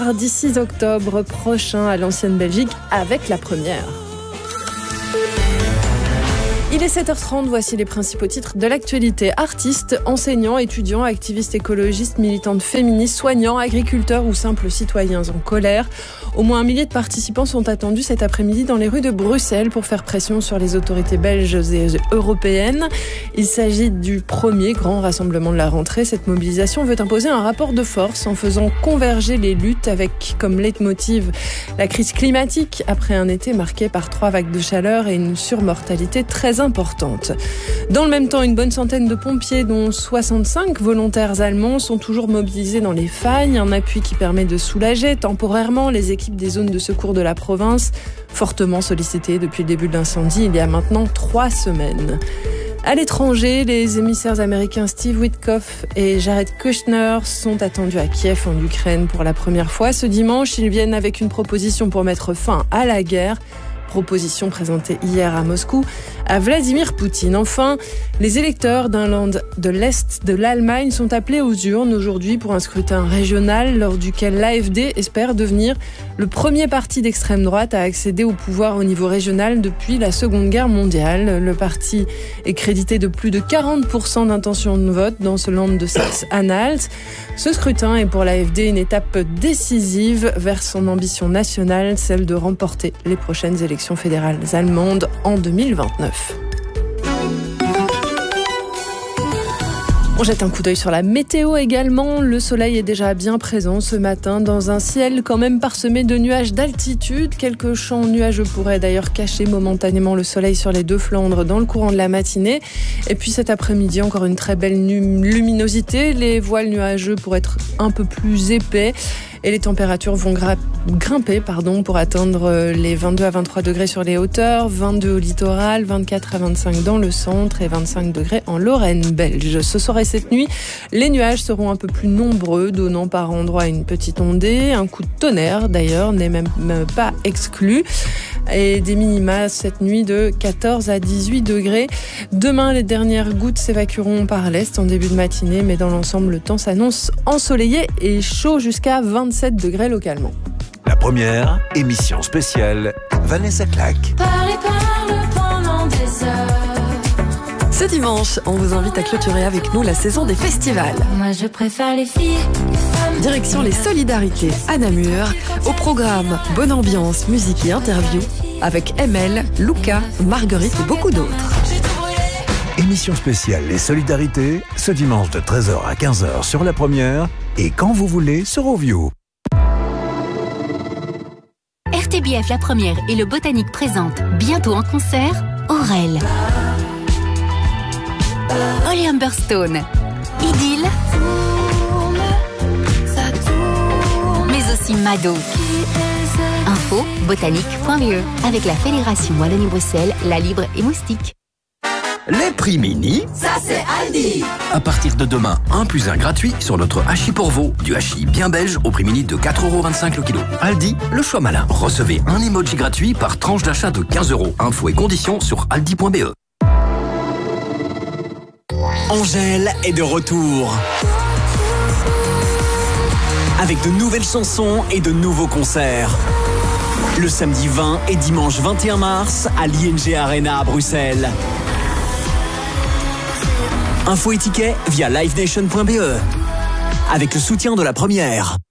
Mardi 6 octobre prochain à l'Ancienne Belgique avec la première. Il est 7h30, voici les principaux titres de l'actualité. Artistes, enseignants, étudiants, activistes écologistes, militantes féministes, soignants, agriculteurs ou simples citoyens en colère. Au moins 1 millier de participants sont attendus cet après-midi dans les rues de Bruxelles pour faire pression sur les autorités belges et européennes. Il s'agit du premier grand rassemblement de la rentrée. Cette mobilisation veut imposer un rapport de force en faisant converger les luttes avec comme leitmotiv la crise climatique après un été marqué par 3 vagues de chaleur et une surmortalité très importante. Dans le même temps, une bonne centaine de pompiers, dont 65 volontaires allemands, sont toujours mobilisés dans les failles, un appui qui permet de soulager temporairement les équipes des zones de secours de la province, fortement sollicitées depuis le début de l'incendie il y a maintenant 3 semaines. À l'étranger, les émissaires américains Steve Witkoff et Jared Kushner sont attendus à Kiev en Ukraine pour la première fois. Ce dimanche, ils viennent avec une proposition pour mettre fin à la guerre. Proposition présentée hier à Moscou à Vladimir Poutine. Enfin, les électeurs d'un land de l'Est de l'Allemagne sont appelés aux urnes aujourd'hui pour un scrutin régional lors duquel l'AfD espère devenir le premier parti d'extrême droite à accéder au pouvoir au niveau régional depuis la Seconde Guerre mondiale. Le parti est crédité de plus de 40% d'intention de vote dans ce land de Saxe-Anhalt. Ce scrutin est pour l'AfD une étape décisive vers son ambition nationale, celle de remporter les prochaines élections fédérales allemandes en 2029. On jette un coup d'œil sur la météo également. Le soleil est déjà bien présent ce matin dans un ciel quand même parsemé de nuages d'altitude. Quelques champs nuageux pourraient d'ailleurs cacher momentanément le soleil sur les 2 Flandres dans le courant de la matinée. Et puis cet après-midi, encore une très belle luminosité. Les voiles nuageux pourraient être un peu plus épais. Et les températures vont grimper pour atteindre les 22 à 23 degrés sur les hauteurs, 22 au littoral, 24 à 25 dans le centre et 25 degrés en Lorraine belge. Ce soir et cette nuit, les nuages seront un peu plus nombreux, donnant par endroits une petite ondée. Un coup de tonnerre d'ailleurs n'est même pas exclu. Et des minima cette nuit de 14 à 18 degrés. Demain, les dernières gouttes s'évacueront par l'est en début de matinée, mais dans l'ensemble, le temps s'annonce ensoleillé et chaud jusqu'à 27 degrés localement. La première, émission spéciale, Vanessa Claque. Parlez, parle pendant des heures. Ce dimanche, on vous invite à clôturer avec nous la saison des festivals. Moi je préfère les filles, les femmes. Direction les Solidarités à Namur. Au programme, bonne ambiance, musique et interview avec ML, Luca, Marguerite et beaucoup d'autres. Émission spéciale Les Solidarités, ce dimanche de 13h à 15h sur la première et quand vous voulez sur Ovio. RTBF La Première et le Botanique présentent bientôt en concert Aurel, Holly Humberstone, Idylle, mais aussi Mado. Info botanique.be avec la Fédération Wallonie-Bruxelles, La Libre et Moustique. Les prix mini, ça c'est Aldi. À partir de demain, 1+1 gratuit sur notre hachis pour veau. Du hachis bien belge au prix mini de 4,25€ le kilo. Aldi, le choix malin. Recevez un emoji gratuit par tranche d'achat de 15€. Infos et conditions sur aldi.be. Angèle est de retour. Avec de nouvelles chansons et de nouveaux concerts. Le samedi 20 et dimanche 21 mars à l'ING Arena à Bruxelles. Info et tickets via livenation.be avec le soutien de la première.